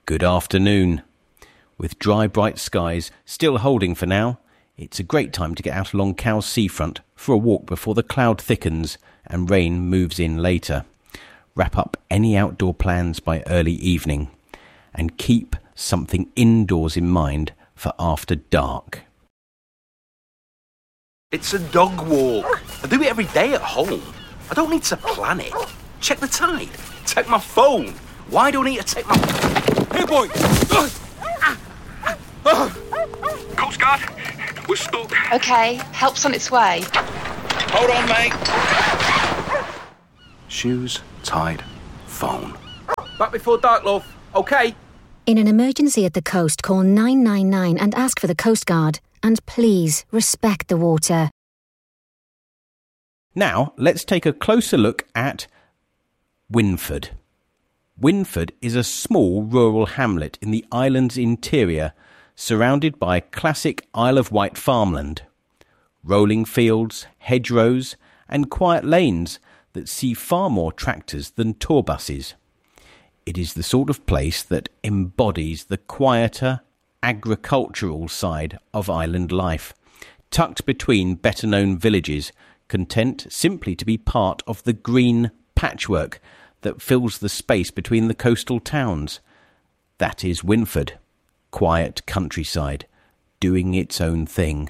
Good afternoon. With dry, bright skies still holding for now, it's a great time to get out along Cowes seafront for a walk before the cloud thickens and rain moves in later. Wrap up any outdoor plans by early evening and keep something indoors in mind for after dark. It's a dog walk. I do it every day at home. I don't need to plan it. Check the tide. Take my phone. Why do I need to take my... Hey, boy! Coast Guard, we're stuck. OK, help's on its way. Hold on, mate. Shoes, tide, phone. Back before dark, love. OK? In an emergency at the coast, call 999 and ask for the Coast Guard. And please, respect the water. Now, let's take a closer look at Winford. Winford is a small rural hamlet in the island's interior, surrounded by classic Isle of Wight farmland. Rolling fields, hedgerows and quiet lanes that see far more tractors than tour buses. It is the sort of place that embodies the quieter, agricultural side of island life, tucked between better-known villages, content simply to be part of the green patchwork that fills the space between the coastal towns. That is Winford, quiet countryside, doing its own thing.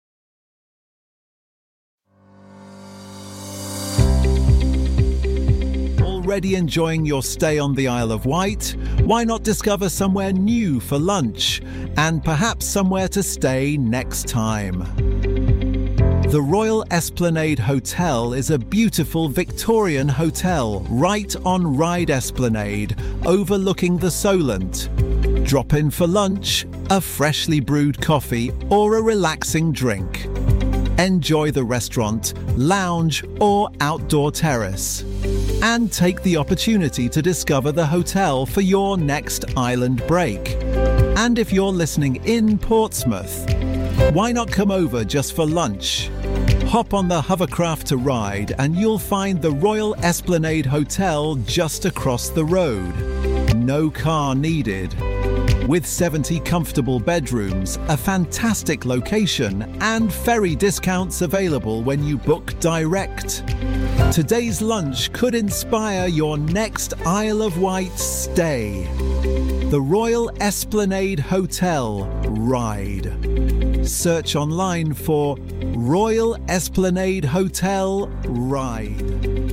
Already enjoying your stay on the Isle of Wight? Why not discover somewhere new for lunch and perhaps somewhere to stay next time? The Royal Esplanade Hotel is a beautiful Victorian hotel right on Ryde Esplanade, overlooking the Solent. Drop in for lunch, a freshly brewed coffee or a relaxing drink. Enjoy the restaurant, lounge or outdoor terrace. And take the opportunity to discover the hotel for your next island break. And if you're listening in Portsmouth, why not come over just for lunch? Hop on the hovercraft to Ryde and you'll find the Royal Esplanade Hotel just across the road. No car needed. With 70 comfortable bedrooms, a fantastic location and ferry discounts available when you book direct. Today's lunch could inspire your next Isle of Wight stay. The Royal Esplanade Hotel, Ryde. Search online for Royal Esplanade Hotel, Ryde.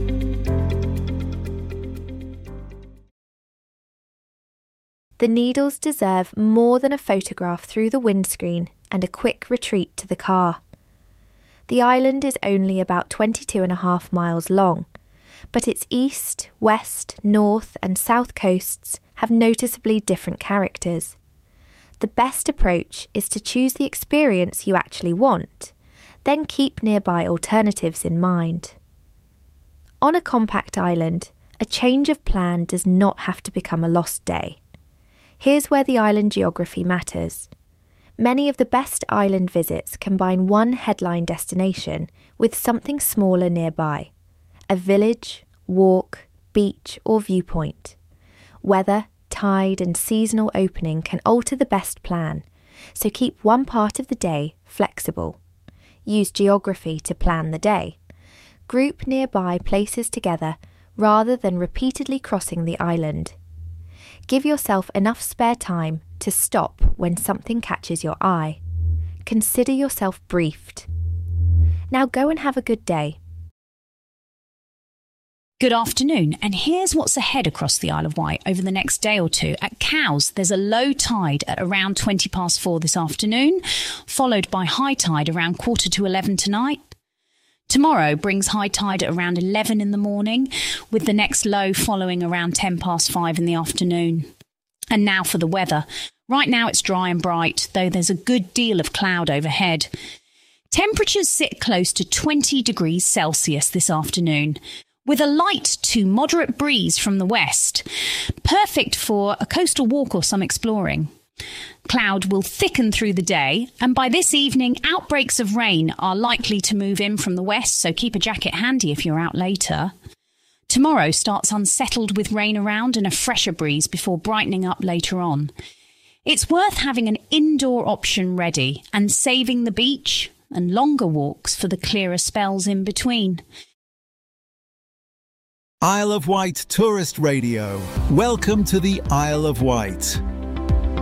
The Needles deserve more than a photograph through the windscreen and a quick retreat to the car. The island is only about 22.5 miles long, but its east, west, north and south coasts have noticeably different characters. The best approach is to choose the experience you actually want, then keep nearby alternatives in mind. On a compact island, a change of plan does not have to become a lost day. Here's where the island geography matters. Many of the best island visits combine one headline destination with something smaller nearby. A village, walk, beach or viewpoint. Weather, tide and seasonal opening can alter the best plan, so keep one part of the day flexible. Use geography to plan the day. Group nearby places together rather than repeatedly crossing the island. Give yourself enough spare time to stop when something catches your eye. Consider yourself briefed. Now go and have a good day. Good afternoon, and here's what's ahead across the Isle of Wight over the next day or two. At Cowes, there's a low tide at around 4:20 this afternoon, followed by high tide around 11:15 tonight. Tomorrow brings high tide at around 11 in the morning, with the next low following around 5:10 in the afternoon. And now for the weather. Right now it's dry and bright, though there's a good deal of cloud overhead. Temperatures sit close to 20 degrees Celsius this afternoon, with a light to moderate breeze from the west. Perfect for a coastal walk or some exploring. Cloud will thicken through the day, and by this evening, outbreaks of rain are likely to move in from the west, so keep a jacket handy if you're out later. Tomorrow starts unsettled with rain around and a fresher breeze before brightening up later on. It's worth having an indoor option ready and saving the beach and longer walks for the clearer spells in between. Isle of Wight Tourist Radio. Welcome to the Isle of Wight.